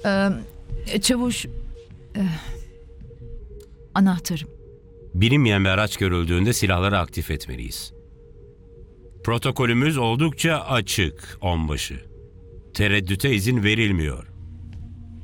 Çavuş, anahtarım. Bilinmeyen bir araç görüldüğünde silahları aktif etmeliyiz. Protokolümüz oldukça açık onbaşı. Tereddüte izin verilmiyor.